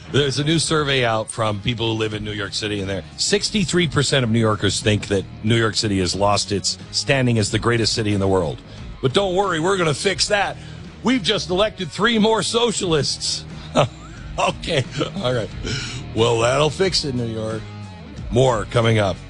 There's a new survey out from people who live in New York City, and there 63% of New Yorkers think that New York City has lost its standing as the greatest city in the world. But don't worry, we're going to fix that. We've just elected 3 more socialists. Okay, all right. Well, that'll fix it, New York. More coming up.